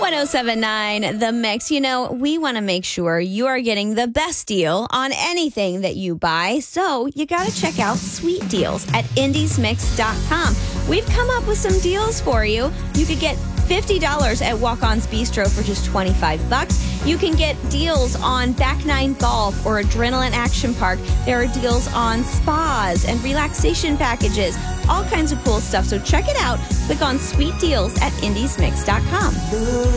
1079 The Mix. You know, we want to make sure you are getting the best deal on anything that you buy. So you got to check out Sweet Deals at indiesmix.com. We've come up with some deals for you. You could get $50 at Walk-On's Bistro for just $25. You can get deals on Back Nine Golf or Adrenaline Action Park. There are deals on spas and relaxation packages, all kinds of cool stuff. So check it out. Click on Sweet Deals at indiesmix.com.